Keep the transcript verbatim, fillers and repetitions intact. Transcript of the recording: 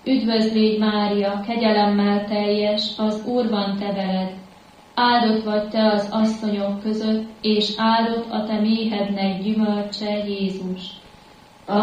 Üdvözl légy, Mária, kegyelemmel teljes, az Úr van te veled. Áldott vagy te az asszonyok között, és áldott a te méhednek gyümölcse, Jézus.